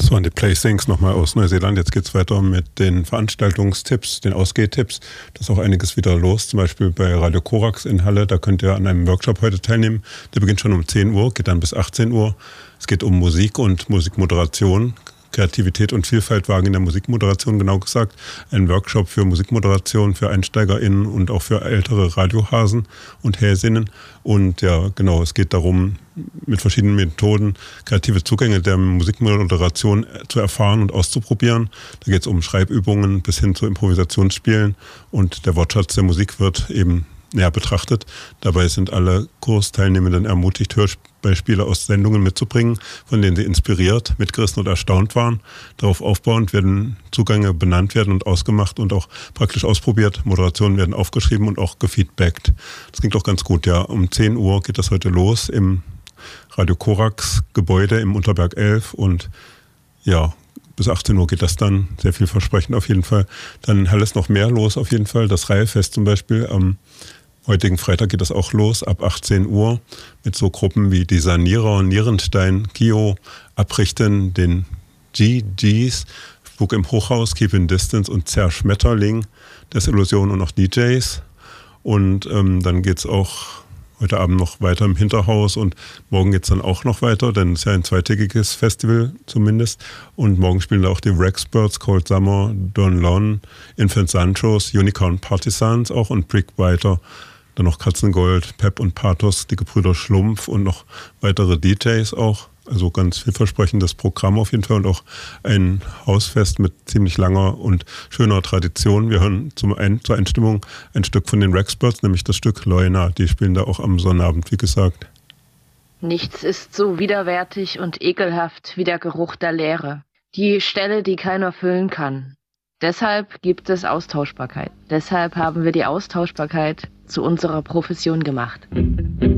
Das waren die Placings nochmal aus Neuseeland. Jetzt geht es weiter mit den Veranstaltungstipps, den Ausgehtipps. Da ist auch einiges wieder los, zum Beispiel bei Radio Korax in Halle. Da könnt ihr an einem Workshop heute teilnehmen. Der beginnt schon um 10 Uhr, geht dann bis 18 Uhr. Es geht um Musik und Musikmoderation. Kreativität und Vielfalt wagen in der Musikmoderation, genau gesagt. Ein Workshop für Musikmoderation, für EinsteigerInnen und auch für ältere Radiohasen und Häsinnen. Und ja, genau, es geht darum, mit verschiedenen Methoden kreative Zugänge der Musikmoderation zu erfahren und auszuprobieren. Da geht es um Schreibübungen bis hin zu Improvisationsspielen. Und der Wortschatz der Musik wird eben näher betrachtet. Dabei sind alle Kursteilnehmenden ermutigt, Hörspiele aus Sendungen mitzubringen, von denen sie inspiriert, mitgerissen oder erstaunt waren. Darauf aufbauend werden Zugänge benannt werden und ausgemacht und auch praktisch ausprobiert. Moderationen werden aufgeschrieben und auch gefeedbackt. Das klingt doch ganz gut, ja. Um 10 Uhr geht das heute los im Radio Korax Gebäude im Unterberg 11 und ja, bis 18 Uhr geht das dann, sehr vielversprechend auf jeden Fall. Dann in Halle ist noch mehr los auf jeden Fall. Das Reihefest zum Beispiel am heutigen Freitag geht das auch los, ab 18 Uhr, mit so Gruppen wie die Sanierer, Nierenstein, Kio, Abrichten, den GGs, Spuk im Hochhaus, Keep in Distance und Zerschmetterling, Desillusion und noch DJs. Und dann geht es auch heute Abend noch weiter im Hinterhaus und morgen geht es dann auch noch weiter, denn es ist ja ein zweitägiges Festival zumindest. Und morgen spielen da auch die Rexperts, Cold Summer, Don Lon, Infant Sanchos, Unicorn Partisans auch und Brick weiter. Dann noch Katzengold, Pep und Pathos, die Gebrüder Schlumpf und noch weitere DJs auch. Also ganz vielversprechendes Programm auf jeden Fall und auch ein Hausfest mit ziemlich langer und schöner Tradition. Wir hören zur Einstimmung ein Stück von den Rexperts, nämlich das Stück Leuna. Die spielen da auch am Sonnabend, wie gesagt. Nichts ist so widerwärtig und ekelhaft wie der Geruch der Leere. Die Stelle, die keiner füllen kann. Deshalb gibt es Austauschbarkeit. Deshalb haben wir die Austauschbarkeit zu unserer Profession gemacht.